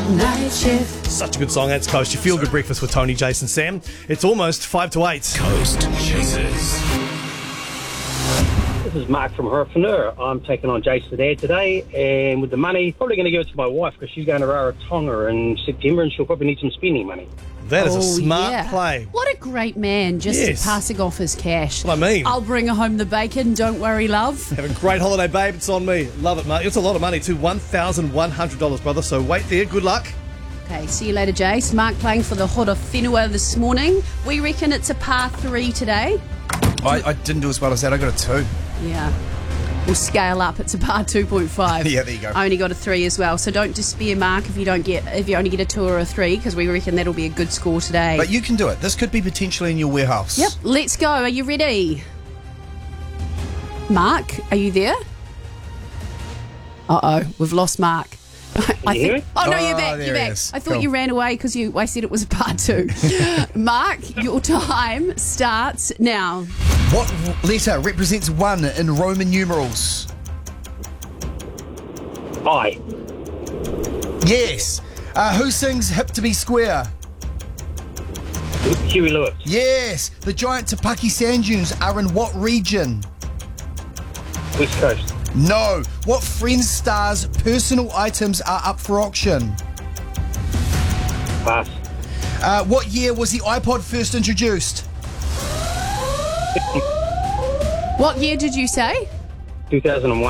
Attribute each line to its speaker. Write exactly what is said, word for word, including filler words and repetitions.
Speaker 1: Night Shift.
Speaker 2: Such a good song. That's Coast. Your feel-good breakfast with Tony, Jason, Sam. It's almost five to eight.
Speaker 3: Coast Chasers.
Speaker 4: This is Mark from Herfeneur. I'm taking on Jason there today, and with the money, probably going to give it to my wife because she's going to Rarotonga in September, and she'll probably need some spending money.
Speaker 2: That is
Speaker 1: Oh,
Speaker 2: a smart
Speaker 1: yeah.
Speaker 2: play.
Speaker 1: What a great man, just
Speaker 2: Yes.
Speaker 1: passing off his cash.
Speaker 2: What I mean.
Speaker 1: I'll bring home the bacon, don't worry, love.
Speaker 2: Have a great holiday, babe. It's on me. Love it, mate. It's a lot of money, too. one thousand one hundred dollars, brother. So wait there. Good luck.
Speaker 1: Okay, see you later, Jace. Mark playing for the Hora Whenua this morning. We reckon it's a par three today.
Speaker 5: I, I didn't do as well as that. I got a two.
Speaker 1: Yeah. We'll scale up. It's a par two point five.
Speaker 5: Yeah, there you go.
Speaker 1: I only got a three as well. So don't despair, Mark, if you don't get if you only get a two or a three, because we reckon that'll be a good score today.
Speaker 5: But you can do it. This could be potentially in your warehouse.
Speaker 1: Yep, let's go. Are you ready? Mark, are you there? Uh-oh, we've lost Mark. I
Speaker 4: you hear
Speaker 1: think.
Speaker 4: me?
Speaker 1: Oh no,
Speaker 5: Oh,
Speaker 1: you're back.
Speaker 5: there
Speaker 1: You're
Speaker 5: he
Speaker 1: back.
Speaker 5: is.
Speaker 1: I thought
Speaker 5: Cool.
Speaker 1: you ran away because you. I said it was a part two. Mark, your time starts now.
Speaker 5: What letter represents one in Roman numerals?
Speaker 4: I.
Speaker 5: Yes. Uh, who sings Hip to be Square?
Speaker 4: Huey Lewis.
Speaker 5: Yes. The giant Tapaki sand dunes are in what region?
Speaker 4: West Coast.
Speaker 5: No. What Friends star's personal items are up for auction?
Speaker 4: Pass.
Speaker 5: Uh, what year was the iPod first introduced?
Speaker 1: What year did you say?
Speaker 4: two thousand one.